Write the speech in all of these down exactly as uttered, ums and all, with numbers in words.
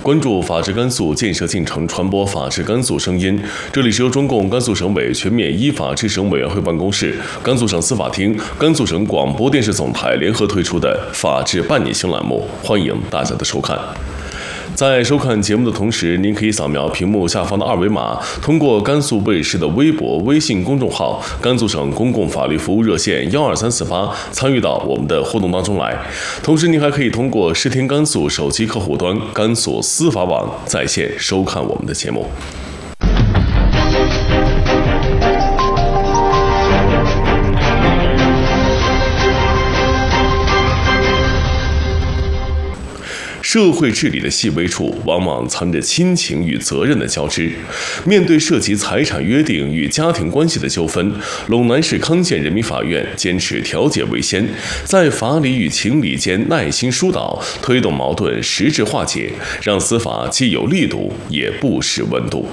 关注法治甘肃建设进程，传播法治甘肃声音。这里是由中共甘肃省委全面依法治省委员会办公室、甘肃省司法厅、甘肃省广播电视总台联合推出的法治半年行栏目，欢迎大家的收看。在收看节目的同时，您可以扫描屏幕下方的二维码，通过甘肃卫视的微博、微信公众号、甘肃省公共法律服务热线幺二三四八参与到我们的互动当中来。同时，您还可以通过视听甘肃手机客户端、甘肃司法网在线收看我们的节目。社会治理的细微处，往往藏着亲情与责任的交织。面对涉及财产约定与家庭关系的纠纷，陇南市康县人民法院坚持调解为先，在法理与情理间耐心疏导，推动矛盾实质化解，让司法既有力度，也不失温度。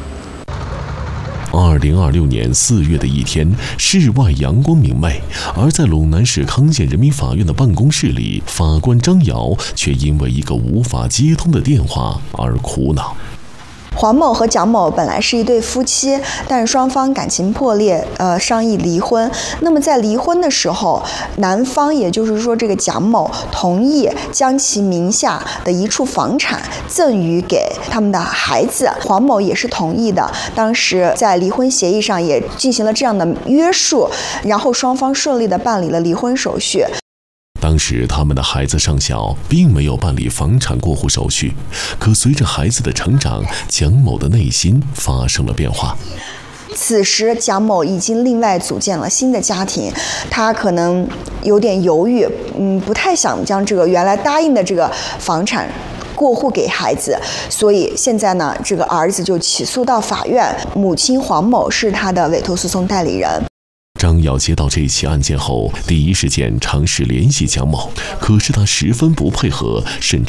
二零二六年四月的一天，室外阳光明媚，而在陇南市康县人民法院的办公室里，法官张瑶却因为一个无法接通的电话而苦恼。 黄某和蒋某本来是一对夫妻，但是双方感情破裂，呃，商议离婚。那么在离婚的时候，男方也就是说这个蒋某同意将其名下的一处房产赠予给他们的孩子，黄某也是同意的。当时在离婚协议上也进行了这样的约束，然后双方顺利的办理了离婚手续。 当时他们的孩子尚小，并没有办理房产过户手续。可随着孩子的成长，蒋某的内心发生了变化。 此时蒋某已经另外组建了新的家庭，他可能有点犹豫，嗯，不太想将这个原来答应的这个房产过户给孩子，所以现在呢，这个儿子就起诉到法院，母亲黄某是他的委托诉讼代理人。 张瑶接到这起案件后，第一时间尝试联系蒋某，可是他十分不配合，甚至